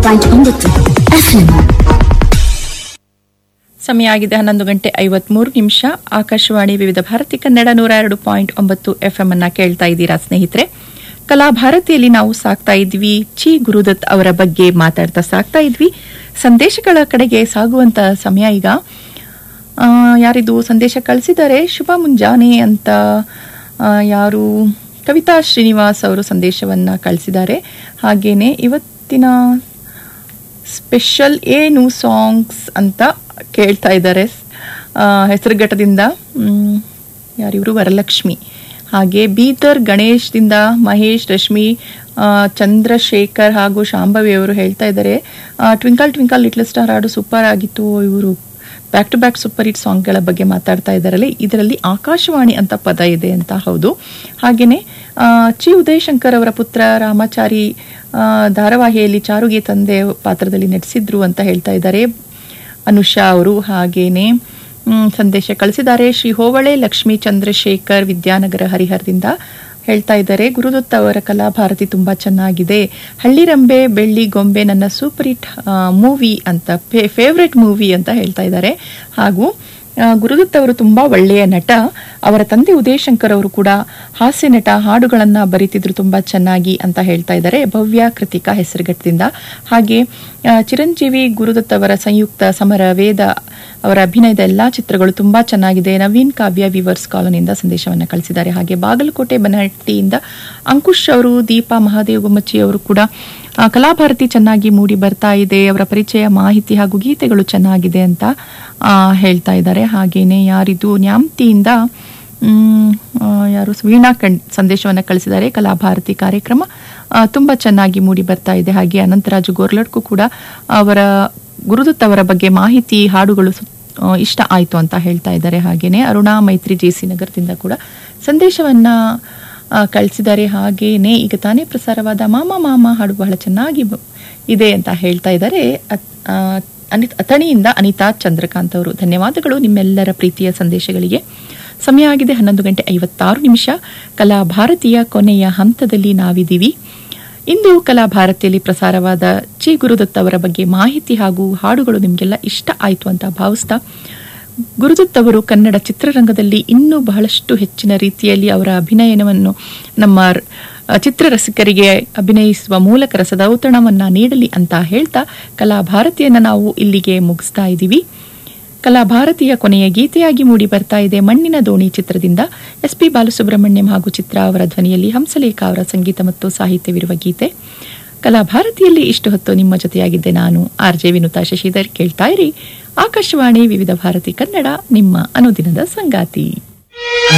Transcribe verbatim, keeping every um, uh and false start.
Point ಒಂಬತ್ತು FM. ಸಮಯ ಆಗಿದೆ ಹನ್ನೊಂದು ಗಂಟೆ ಐವತ್ಮೂರು ನಿಮಿಷ. ಆಕಾಶವಾಣಿ ವಿವಿಧ ಭಾರತಿ ಕನ್ನಡ ನೂರ ಎರಡು ಪಾಯಿಂಟ್ ಒಂಬತ್ತು ಎಫ್ಎಂ ಅನ್ನ ಕೇಳ್ತಾ ಇದ್ದೀರಾ ಸ್ನೇಹಿತರೆ. ಕಲಾಭಾರತಿಯಲ್ಲಿ ನಾವು ಸಾಕ್ತಾ ಇದ್ವಿ ಚಿ ಗುರುದತ್ ಅವರ ಬಗ್ಗೆ ಮಾತಾಡ್ತಾ ಸಾಕ್ತಾ ಇದ್ವಿ. ಸಂದೇಶಗಳ ಕಡೆಗೆ ಸಾಗುವಂತ ಸಮಯ ಈಗ. ಯಾರಿದು ಸಂದೇಶ ಕಳಿಸಿದ್ದಾರೆ? ಶುಭ ಮುಂಜಾನೆ ಅಂತ ಯಾರು ಕವಿತಾ ಶ್ರೀನಿವಾಸ್ ಅವರು ಸಂದೇಶವನ್ನ ಕಳಿಸಿದ್ದಾರೆ. ಹಾಗೇನೆ ಇವತ್ತಿನ ಸ್ಪೆಷಲ್ ಏನು ಸಾಂಗ್ಸ್ ಅಂತ ಕೇಳ್ತಾ ಇದ್ದಾರೆ ಹೆಸರುಘಟ್ಟದಿಂದ. ಯಾರಿವರು? ವರಲಕ್ಷ್ಮಿ. ಹಾಗೆ ಬೀದರ್ ಗಣೇಶ್ದಿಂದ ಮಹೇಶ್, ರಶ್ಮಿ, ಚಂದ್ರಶೇಖರ್ ಹಾಗೂ ಶಾಂಭವಿ ಅವರು ಹೇಳ್ತಾ ಇದ್ದಾರೆ ಟ್ವಿಂಕಲ್ ಟ್ವಿಂಕಲ್ ಲಿಟ್ಲ್ ಸ್ಟಾರ್ ಹಾಡು ಸೂಪರ್ ಆಗಿತ್ತು. ಇವರು back to back super hit ಸಾಂಗ್ಗಳ ಬಗ್ಗೆ ಮಾತಾಡ್ತಾ ಇದ್ದಾರಲ್ಲ, ಇದರಲ್ಲಿ ಆಕಾಶವಾಣಿ ಅಂತ ಪದ ಇದೆ ಅಂತ. ಹೌದು. ಹಾಗೇನೆ ಚಿ ಉದಯಶಂಕರ್ ಅವರ ಪುತ್ರ ರಾಮಾಚಾರಿ ಧಾರಾವಾಹಿಯಲ್ಲಿ ಚಾರುಗೆ ತಂದೆ ಪಾತ್ರದಲ್ಲಿ ನಟಿಸಿದ್ರು ಅಂತ ಹೇಳ್ತಾ ಇದ್ದಾರೆ ಅನುಷಾ ಅವರು. ಹಾಗೇನೆ ಸಂದೇಶ ಕಳಿಸಿದ್ದಾರೆ ಶ್ರೀ ಹೋವಳೆ ಲಕ್ಷ್ಮೀ ಚಂದ್ರಶೇಖರ್ ವಿದ್ಯಾನಗರ ಹರಿಹರದಿಂದ. ಹೇಳ್ತಾ ಇದ್ದಾರೆ ಗುರುದತ್ತ ಅವರ ಕಲಾಭಾರತಿ ತುಂಬಾ ಚೆನ್ನಾಗಿದೆ. ಹಳ್ಳಿರಂಬೆ ಬೆಳ್ಳಿ ಗೊಂಬೆ ನನ್ನ ಸೂಪರ್ ಹಿಟ್ ಮೂವಿ ಅಂತ, ಫೇವ್ರೆಟ್ ಮೂವಿ ಅಂತ ಹೇಳ್ತಾ ಇದ್ದಾರೆ. ಹಾಗೂ ಗುರುದತ್ತ ಅವರು ತುಂಬಾ ಒಳ್ಳೆಯ ನಟ. ಅವರ ತಂದೆ ಉದಯಶಂಕರ್ ಅವರು ಕೂಡ ಹಾಸ್ಯ ನಟ, ಹಾಡುಗಳನ್ನ ಬರೀತಿದ್ರು ತುಂಬಾ ಚೆನ್ನಾಗಿ ಅಂತ ಹೇಳ್ತಾ ಇದ್ದಾರೆ ಭವ್ಯ ಕೃತಿಕಾ ಹೆಸರುಘಟ್ಟದಿಂದ. ಹಾಗೆ ಚಿರಂಜೀವಿ ಗುರುದತ್ತ ಅವರ ಸಂಯುಕ್ತ ಸಮರ ವೇದ ಅವರ ಅಭಿನಯದ ಎಲ್ಲಾ ಚಿತ್ರಗಳು ತುಂಬಾ ಚೆನ್ನಾಗಿದೆ. ನವೀನ್ ಕಾವ್ಯ ವಿವರ್ಸ್ ಕಾಲೋನಿಯಿಂದ ಸಂದೇಶವನ್ನ ಕಳಿಸಿದ್ದಾರೆ. ಹಾಗೆ ಬಾಗಲಕೋಟೆ ಬನಹಟ್ಟಿಯಿಂದ ಅಂಕುಶ್ ಅವರು, ದೀಪಾ ಮಹಾದೇವ್ ಗುಮ್ಮಚ್ಚಿ ಅವರು ಕೂಡ ಕಲಾಭಾರತಿ ಚೆನ್ನಾಗಿ ಮೂಡಿ ಬರ್ತಾ ಇದೆ, ಅವರ ಪರಿಚಯ, ಮಾಹಿತಿ ಹಾಗೂ ಗೀತೆಗಳು ಚೆನ್ನಾಗಿದೆ ಅಂತ ಹೇಳ್ತಾ ಇದ್ದಾರೆ. ಹಾಗೇನೆ ಯಾರಿದು ನ್ಯಾಮ್ತಿಯಿಂದ ಯಾರು ವೀಣಾ ಕಂಡ್ ಸಂದೇಶವನ್ನ ಕಳಿಸಿದ್ದಾರೆ. ಕಲಾಭಾರತಿ ಕಾರ್ಯಕ್ರಮ ತುಂಬಾ ಚೆನ್ನಾಗಿ ಮೂಡಿ ಬರ್ತಾ ಇದೆ. ಹಾಗೆ ಅನಂತರಾಜು ಗೋರ್ಲಡ್ಕು ಕೂಡ ಅವರ ಗುರುದತ್ ಅವರ ಬಗ್ಗೆ ಮಾಹಿತಿ, ಹಾಡುಗಳು ಇಷ್ಟ ಆಯ್ತು ಅಂತ ಹೇಳ್ತಾ ಇದ್ದಾರೆ. ಹಾಗೇನೆ ಅರುಣಾ ಮೈತ್ರಿ ಜೆಸಿ ನಗರದಿಂದ ಕೂಡ ಸಂದೇಶವನ್ನ ಕಳಿಸಿದ್ದಾರೆ. ಹಾಗೇನೆ ಈಗ ತಾನೇ ಪ್ರಸಾರವಾದ ಮಾಮ ಮಾಮ ಹಾಡು ಬಹಳ ಚೆನ್ನಾಗಿ ಇದೆ ಅಂತ ಹೇಳ್ತಾ ಇದ್ದಾರೆ ಅಥಣಿಯಿಂದ ಅನಿತಾ ಚಂದ್ರಕಾಂತ್ ಅವರು. ಧನ್ಯವಾದಗಳು ನಿಮ್ಮೆಲ್ಲರ ಪ್ರೀತಿಯ ಸಂದೇಶಗಳಿಗೆ. ಸಮಯ ಆಗಿದೆ ಹನ್ನೊಂದು ಗಂಟೆ ಐವತ್ತಾರು ನಿಮಿಷ. ಕಲಾಭಾರತಿಯ ಕೊನೆಯ ಹಂತದಲ್ಲಿ ನಾವಿದ್ದೀವಿ. ಇಂದು ಕಲಾಭಾರತಿಯಲ್ಲಿ ಪ್ರಸಾರವಾದ ಚಿ ಗುರುದತ್ ಅವರ ಬಗ್ಗೆ ಮಾಹಿತಿ ಹಾಗೂ ಹಾಡುಗಳು ನಿಮಗೆಲ್ಲ ಇಷ್ಟ ಆಯಿತು ಅಂತ ಭಾವಿಸ್ತಾ, ಗುರುದತ್ ಅವರು ಕನ್ನಡ ಚಿತ್ರರಂಗದಲ್ಲಿ ಇನ್ನೂ ಬಹಳಷ್ಟು ಹೆಚ್ಚಿನ ರೀತಿಯಲ್ಲಿ ಅವರ ಅಭಿನಯನವನ್ನು ನಮ್ಮ ಚಿತ್ರರಸಿಕರಿಗೆ ಅಭಿನಯಿಸುವ ಮೂಲಕ ರಸದೌತಣವನ್ನ ನೀಡಲಿ ಅಂತ ಹೇಳ್ತಾ ಕಲಾಭಾರತಿಯನ್ನ ನಾವು ಇಲ್ಲಿಗೆ ಮುಗಿಸ್ತಾ ಇದ್ದೀವಿ. ಕಲಾಭಾರತಿಯ ಕೊನೆಯ ಗೀತೆಯಾಗಿ ಮೂಡಿ ಬರ್ತಾ ಇದೆ ಮಣ್ಣಿನ ದೋಣಿ ಚಿತ್ರದಿಂದ ಎಸ್ ಪಿ ಬಾಲಸುಬ್ರಹ್ಮಣ್ಯಂ ಹಾಗೂ ಚಿತ್ರ ಅವರ ಧ್ವನಿಯಲ್ಲಿ ಹಂಸಲೇಖ ಅವರ ಸಂಗೀತ ಮತ್ತು ಸಾಹಿತ್ಯವಿರುವ ಗೀತೆ. ಕಲಾಭಾರತಿಯಲ್ಲಿ ಇಷ್ಟು ಹೊತ್ತು ನಿಮ್ಮ ಜೊತೆಯಾಗಿದ್ದೆ ನಾನು ಆರ್ ಜೆ ವಿನುತಾ ಶಶಿಧರ್. ಕೇಳ್ತಾ ಇರಿ ಆಕಾಶವಾಣಿ ವಿವಿಧ ಭಾರತಿ ಕನ್ನಡ, ನಿಮ್ಮ ಅನುದಿನದ ಸಂಗಾತಿ.